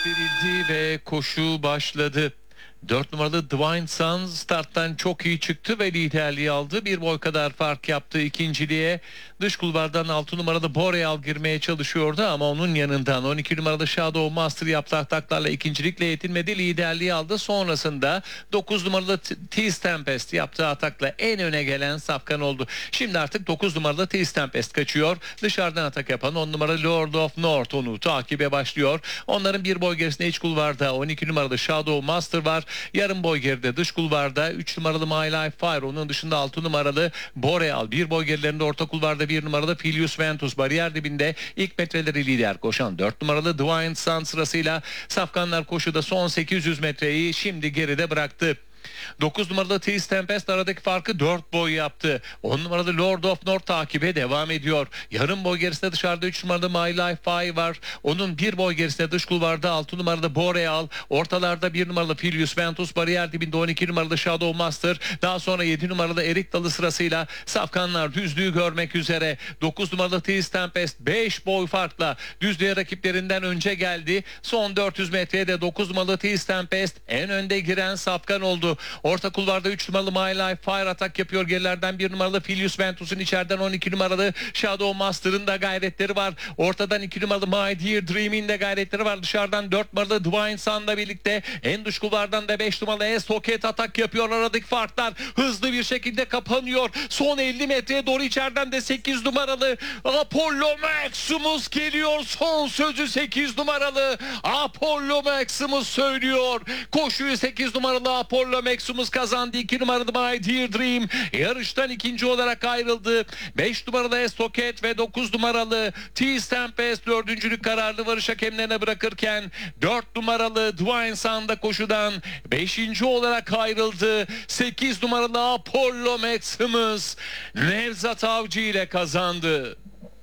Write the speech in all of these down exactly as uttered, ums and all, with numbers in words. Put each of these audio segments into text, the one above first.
verildi ve koşu başladı. dört numaralı Dwayne Sons starttan çok iyi çıktı ve liderliği aldı. Bir boy kadar fark yaptı ikinciliğe. Dış kulvardan altı numaralı Boreal girmeye çalışıyordu ama onun yanından on iki numaralı Shadow Master yaptığı ataklarla ikincilikle yetinmedi. Liderliği aldı. Sonrasında dokuz numaralı Tease Tempest yaptığı atakla en öne gelen safkan oldu. Şimdi artık dokuz numaralı Tease Tempest kaçıyor. Dışarıdan atak yapan on numaralı Lord of North onu takibe başlıyor. Onların bir boy gerisinde iç kulvarda on iki numaralı Shadow Master var. Yarım boy geride dış kulvarda üç numaralı My Life Fire, onun dışında altı numaralı Boreal, bir boy gerilerinde orta kulvarda bir numaralı Filius Ventus, bariyer dibinde ilk metreleri lider koşan dört numaralı Dwayne Sun sırasıyla safkanlar koşuda son sekiz yüz metreyi şimdi geride bıraktı. dokuz numaralı Tease Tempest aradaki farkı dört boy yaptı. on numaralı Lord of North takibe devam ediyor. Yarım boy gerisinde dışarıda üç numaralı My Life Five var. Onun bir boy gerisinde dış kulvarda altı numaralı Boreal. Ortalarda bir numaralı Filius Ventus, bariyer dibinde on iki numaralı Shadow Master. Daha sonra yedi numaralı Erik Dalı sırasıyla safkanlar düzlüğü görmek üzere. dokuz numaralı Tease Tempest beş boy farkla düzlüğe rakiplerinden önce geldi. Son dört yüz metreye de dokuz numaralı Tease Tempest en önde giren safkan oldu. Orta kulvarda üç numaralı My Life Fire atak yapıyor. Gerilerden bir numaralı Filius Ventus'un, içeriden on iki numaralı Shadow Master'ın da gayretleri var. Ortadan iki numaralı My Dear Dream'in de gayretleri var. Dışarıdan dört numaralı Dwayne Sun'la birlikte en dış kulvardan da beş numaralı S-Socket atak yapıyor. Aradaki farklar hızlı bir şekilde kapanıyor. Son elli metreye doğru içeriden de sekiz numaralı Apollo Maximus geliyor. Son sözü sekiz numaralı Apollo Maximus söylüyor. Koşuyu sekiz numaralı Apollo Maximus kazandı. iki numaralı My Dear Dream yarıştan ikinci olarak ayrıldı. beş numaralı S-Socket ve dokuz numaralı Tease Tempest dördüncülük kararlı varış hakemlerine bırakırken dört numaralı Dwayne Sun da koşudan beşinci olarak ayrıldı. sekiz numaralı Apollo Maximus Nevzat Avcı ile kazandı.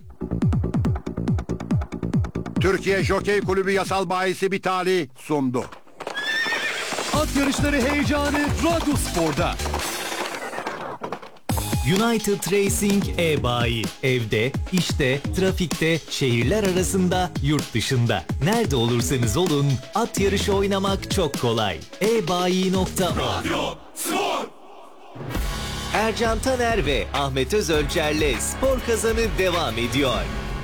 Türkiye Jokey Kulübü yasal bahisi Bitali sundu. At yarışları heyecanı Radyo Spor'da. United Racing e-bayi. Evde, işte, trafikte, şehirler arasında, yurt dışında. Nerede olursanız olun, at yarışı oynamak çok kolay. e-bayi nokta Radyo Spor. Ercan Taner ve Ahmet Özölçer'le Spor Kazanı devam ediyor.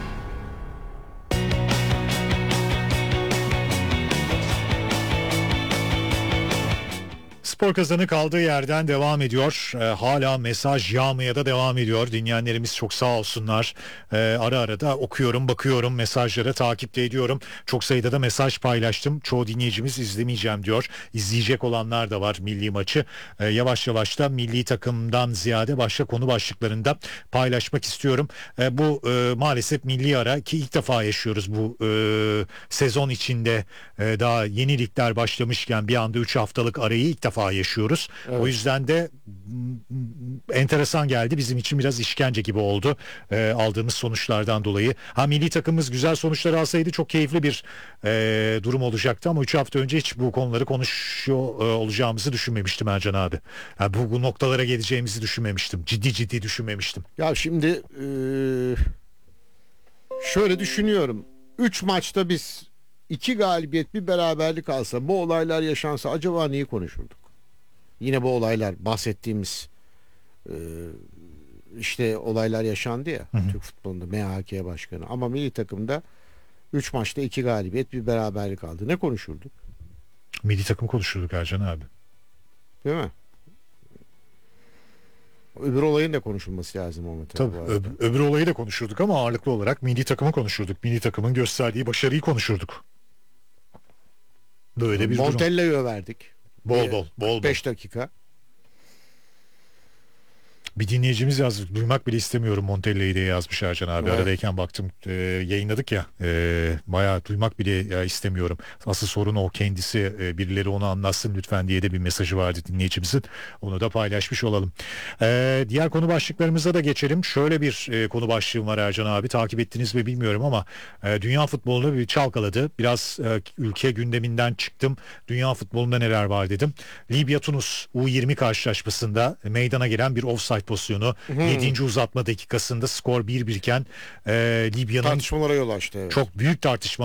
Spor Kazanı kaldığı yerden devam ediyor. Ee, hala mesaj yağmaya da devam ediyor. Dinleyenlerimiz çok sağ olsunlar. Ee, ara ara da okuyorum, bakıyorum mesajlara, takip de ediyorum. Çok sayıda da mesaj paylaştım. Çoğu dinleyicimiz izlemeyeceğim diyor. İzleyecek olanlar da var milli maçı. Ee, yavaş yavaş da milli takımdan ziyade başka konu başlıklarında paylaşmak istiyorum. Ee, bu e, maalesef milli ara ki ilk defa yaşıyoruz bu e, sezon içinde. E, daha yeni ligler başlamışken bir anda üç haftalık arayı ilk defa yaşıyoruz. Evet. O yüzden de enteresan geldi. Bizim için biraz işkence gibi oldu. E, aldığımız sonuçlardan dolayı. Ha, milli takımımız güzel sonuçlar alsaydı çok keyifli bir e, durum olacaktı ama üç hafta önce hiç bu konuları konuşuyor e, olacağımızı düşünmemiştim Ercan abi. Yani bu, bu noktalara geleceğimizi düşünmemiştim. Ciddi ciddi düşünmemiştim. Ya şimdi e, şöyle düşünüyorum. üç maçta biz iki galibiyet bir beraberlik alsa, bu olaylar yaşansa acaba neyi konuşurduk? Yine bu olaylar bahsettiğimiz e, işte olaylar yaşandı ya, hı hı. Türk futbolunda M H K başkanı, ama milli takımda üç maçta iki galibiyet bir beraberlik aldı. Ne konuşurduk? Milli takım konuşurduk Ercan abi. Değil mi? Öbür olayın da konuşulması lazım ama tabii. Tabii öb- öbür olayı da konuşurduk ama ağırlıklı olarak milli takımı konuşurduk. Milli takımın gösterdiği başarıyı konuşurduk. Böyle bir Montella'yı överdik. Bol bol bol. beş dakika. Bir dinleyicimiz yazdı. Duymak bile istemiyorum Montella'yı diye yazmış Ercan abi. Evet. Aradayken baktım e, yayınladık ya. E, bayağı duymak bile ya, istemiyorum. Asıl sorun o, kendisi. E, birileri onu anlatsın lütfen diye de bir mesajı vardı dinleyicimizin. Onu da paylaşmış olalım. E, diğer konu başlıklarımıza da geçelim. Şöyle bir e, konu başlığım var Ercan abi. Takip ettiniz mi bilmiyorum ama e, dünya futbolunu bir çalkaladı. Biraz e, ülke gündeminden çıktım. Dünya futbolunda neler var dedim. Libya-Tunus U yirmi karşılaşmasında meydana gelen bir offside pozisyonu. Hmm. yedinci uzatma dakikasında skor bir bir iken e, Libya'nın tartışmalara yol açtı. Evet. Çok büyük tartışma